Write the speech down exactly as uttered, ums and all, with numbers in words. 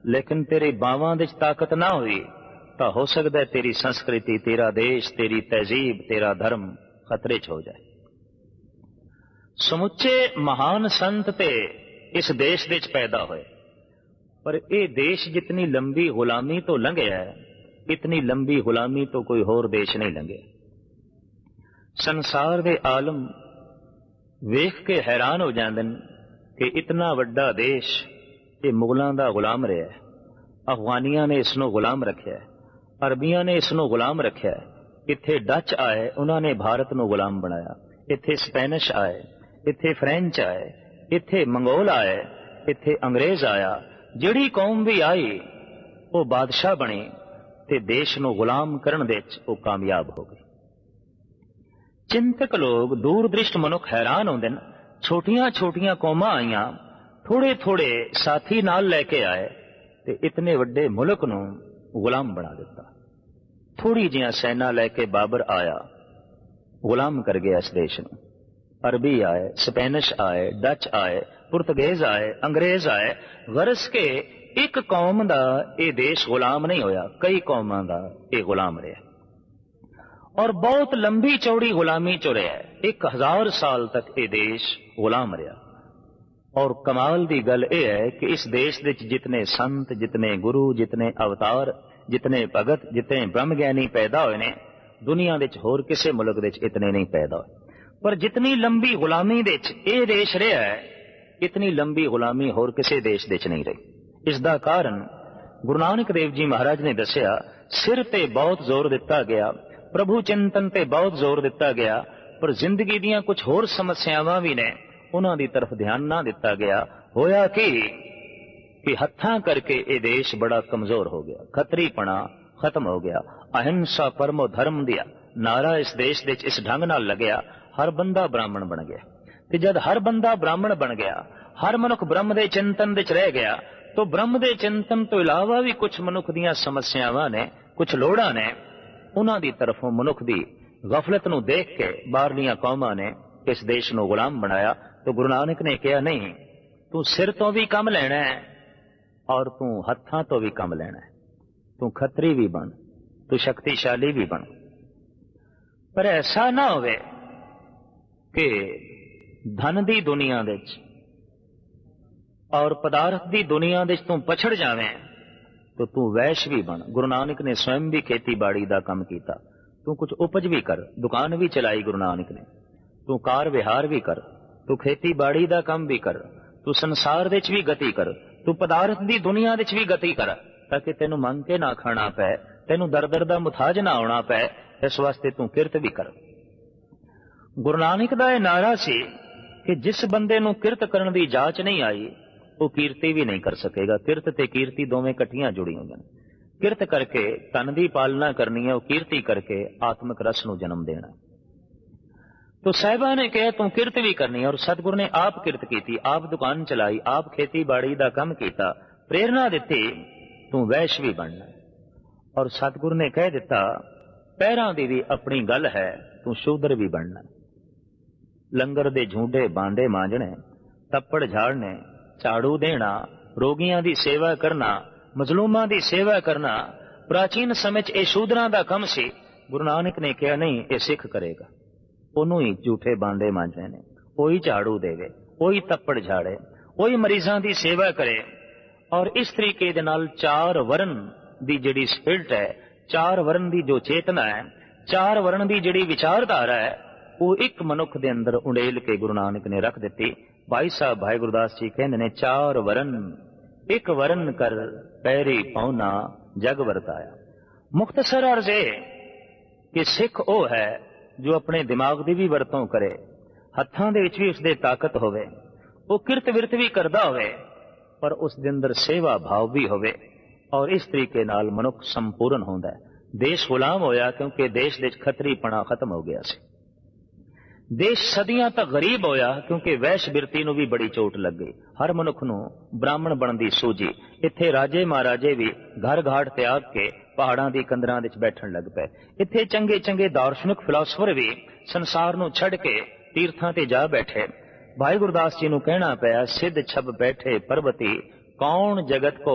लेकिन तेरी बावां दे ताकत ना हुई तो हो सकता है तेरी संस्कृति, तेरा देश, तेरी तहजीब, तेरा धर्म खतरे च हो जाए। समुचे महान संत ते इस देश दे च पैदा होए, पर यह देश जितनी लंबी गुलामी तो लंघिया है, इतनी लंबी गुलामी तो कोई होर देश नहीं लंघे। संसार दे आलम वेख के हैरान हो जाते हैं कि इतना वड्डा देश ये मुगलों का गुलाम रहा है। अफगानिया ने इसनों गुलाम रखा है, अरबिया ने इसनों गुलाम रखा है। इत्थे डच आए, उन्होंने भारत नूं गुलाम बनाया। इत्थे स्पेनिश आए, इत्थे फ्रेंच आए, इत्थे मंगोल आए, इत्थे अंग्रेज आया। जिहड़ी कौम भी आई वो बादशाह बनी ते देश नूं गुलाम करन दे विच वो कामयाब हो गई। चिंतक लोग, दूरदृष्ट मनुख हैरान होंदे न। छोटियां छोटियां कौमां आईयां, थोड़े थोड़े साथी नाल लैके आए ते इतने वड्डे मुल्क नूं गुलाम बना दिता। थोड़ी जिहां सैना लैके बाबर आया, गुलाम कर गया इस देश नूं। अरबी आए, स्पेनिश आए, डच आए, पुर्तगेज आए, अंग्रेज आए। गरज के एक कौम दा ये देश गुलाम नहीं होया, कई कौमां दा ये गुलाम रहा और बहुत लंबी चौड़ी गुलामी चो रहा है। एक हजार साल तक ये देश गुलाम रहा। और कमाल दी गल यह है कि इस देश विच जितने संत, जितने गुरु, जितने अवतार, जितने भगत, जितने ब्रह्मज्ञानी पैदा हुए ने, दुनिया विच होर किसी मुल्क विच इतने नहीं पैदा हुए। पर जितनी लंबी गुलामी विच ये देश रहा है, इतनी लंबी गुलामी होर किसी देश विच नहीं रही। इसका कारण गुरु नानक देव जी महाराज ने दसिया, सिर ते बहुत जोर दिता गया, प्रभु चिंतन ते बहुत जोर दिता गया, पर जिंदगी दियां कुछ होर समस्यावां भी ने, उन्हां दी तरफ ध्यान ना दिता गया। होया कि कि हत्थां करके ये देश बड़ा कमजोर हो गया, खतरीपना खत्म हो गया। अहिंसा परमो धर्म दिया नारा इस देश विच इस ढंग नाल लगया, हर बंदा ब्राह्मण बन गया। ते जद हर बंदा ब्राह्मण बन गया, हर मनुख ब्रह्म दे चिंतन विच रह गया, तो ब्रह्म दे चिंतन तो इलावा भी कुछ मनुख दियां समस्यावां ने, कुछ लोड़ां ने, उन्हां दी तरफों मनुख दी गफलत नूं देख के बाहरलियां कौमां ने इस देश नूं गुलाम बनाया। तो गुरु नानक ने कहा, नहीं, तू सिर तो भी कम लेना है और तू हत्थां तो भी कम लेना है। तू खतरी भी बन, तू शक्तिशाली भी बन, पर ऐसा ना होवे कि धन दी दुनिया विच और पदार्थ दी दुनिया विच तू पछड़ जावें, तो तू वैश भी बन। गुरु नानक ने स्वयं भी खेती बाड़ी का काम किया। तू कुछ उपज भी कर, दुकान भी चलाई गुरु नानक ने। तू कार विहार भी कर, तू खेती बाड़ी का काम भी कर, तू संसार विच भी गति कर, तू पदार्थ दी दुनिया विच भी गति कर, ताकि तेनू मंग के ना खाना पै, तेनू दर दर दा मुथाज ना होना पै। इस वास्ते तू किरत भी कर। गुरु नानक दा यह नारा सी कि जिस बंदे नू किरत करन दी जाच नहीं आई, वो कीर्ति भी नहीं कर सकेगा। किरत ते कीर्ति दोवें कट्ठियां जुड़ी होईयां। किरत करके तन दी पालना करनी है, वो कीर्ति करके आत्मक रस नू जन्म देना। तो साहिबा ने कहा, तू किरत भी करनी है। और सतगुरु ने आप किरत की, आप दुकान चलाई, आप खेती बाड़ी का काम किया, प्रेरणा दी, तू वैश भी बनना। और सतगुरु ने कह दिता, पैरां दी भी अपनी गल है, तू शूद्र भी बनना। लंगर दे झूडे बांडे मांजने, तप्पड़ झाड़ने, झाड़ू देना, रोगियां दी सेवा करना, मजलूमां दी सेवा करना, प्राचीन समय च शूद्रां दा काम सी। गुरु नानक ने कहा, नहीं, ये सिख करेगा। ओनू ही झूठे बांडे मांजने ने, वही झाड़ू देवे, वही तप्पड़ झाड़े, वही मरीजां दी सेवा करे। और इस तरीके दे नाल चार वर्ण दी जिहड़ी स्पिरिट है, चार वर्ण दी जो चेतना है, चार वर्ण दी जिहड़ी विचारधारा है, वो एक मनुख दे अंदर उंडेल के गुरु नानक ने रख दिती। भाई साहब भाई गुरदास जी कहते ने, चार वर्ण एक वर्ण कर पैरी पौना जग वरताया। मुख्तसर अर्ज है कि सिख वो है जो अपने दिमाग की भी वरतों करे, हत्थां दे विच भी उसदे ताकत होवे, वो किरत विरत भी करदा होवे, पर उस दे अंदर सेवा भाव भी होवे। और इस तरीके नाल मनुख संपूर्ण होंदा है। देश गुलाम होया क्योंकि देश दे खतरीपना खत्म हो गया सी। देश सदियां तक गरीब होया क्योंकि वैश बिरती नूं भी बड़ी चोट लग गई। हर मनुख नूं ब्राह्मण बनण दी सूझी। इत्थे राजे महाराजे भी घर घाट त्याग के पहाड़ां दी कंदरां विच बैठण लग पए। इत्थे चंगे चंगे दार्शनिक फिलासफर भी संसार नूं छड़ के तीर्थां ते जा बैठे। भाई गुरदास जी नूं कहना पिया, सिद्ध छब बैठे पर्वती, कौन जगत को